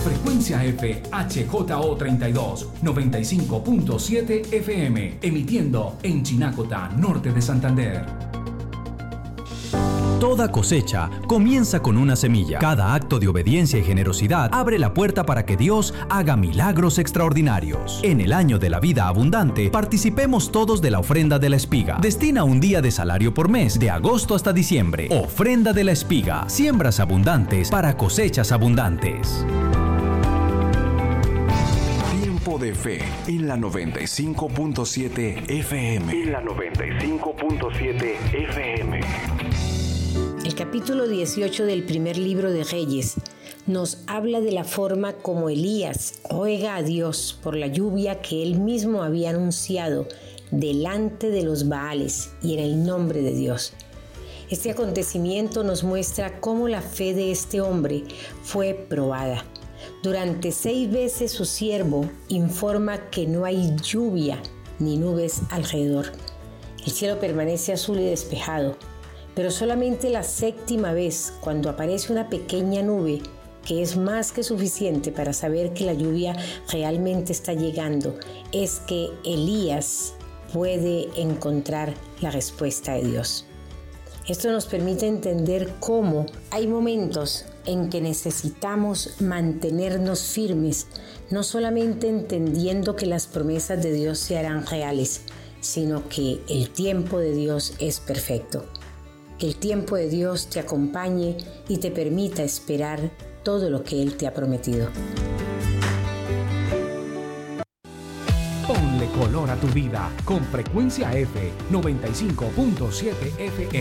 Frecuencia F HJO32 95.7 FM, emitiendo en Chinacota, norte de Santander. Toda cosecha comienza con una semilla. Cada acto de obediencia y generosidad abre la puerta para que Dios haga milagros extraordinarios. En el año de la vida abundante, participemos todos de la ofrenda de la espiga. Destina un día de salario por mes, de agosto hasta diciembre. Ofrenda de la espiga. Siembras abundantes para cosechas abundantes. Tiempo de Fe en la 95.7 FM. En la 95.7 FM. El capítulo 18 del primer libro de Reyes nos habla de la forma como Elías ruega a Dios por la lluvia que él mismo había anunciado delante de los Baales y en el nombre de Dios. Este acontecimiento nos muestra cómo la fe de este hombre fue probada. Durante 6 veces su siervo informa que no hay lluvia ni nubes alrededor. El cielo permanece azul y despejado. Pero solamente la 7ª vez, cuando aparece una pequeña nube, que es más que suficiente para saber que la lluvia realmente está llegando, es que Elías puede encontrar la respuesta de Dios. Esto nos permite entender cómo hay momentos en que necesitamos mantenernos firmes, no solamente entendiendo que las promesas de Dios se harán reales, sino que el tiempo de Dios es perfecto. Que el tiempo de Dios te acompañe y te permita esperar todo lo que Él te ha prometido. Ponle color a tu vida con Frecuencia F 95.7 FM.